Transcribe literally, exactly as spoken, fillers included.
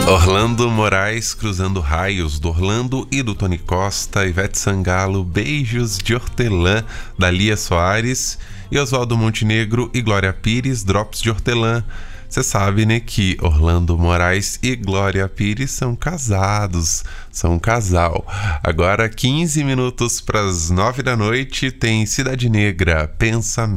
Orlando Moraes cruzando raios, do Orlando e do Tony Costa, Ivete Sangalo, Beijos de Hortelã, da Lia Soares, e Oswaldo Montenegro e Glória Pires, Drops de Hortelã. Você sabe, né, que Orlando Moraes e Glória Pires são casados, são um casal. Agora, quinze minutos para as nove da noite, tem Cidade Negra, Pensamento.